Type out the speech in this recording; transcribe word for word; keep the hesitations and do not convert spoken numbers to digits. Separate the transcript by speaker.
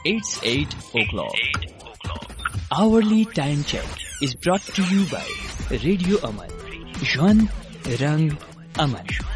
Speaker 1: It's eight o'clock. Hourly time check is brought to you by Radio Aman. Jwan Rang Aman.